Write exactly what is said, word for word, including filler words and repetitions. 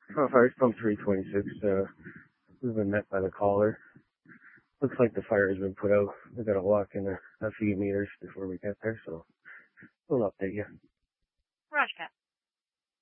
Oh, fire pump three twenty-six. Uh, we've been met by the caller. Looks like the fire has been put out. We got to walk in a, a few meters before we get there, so we'll update you. Roger that.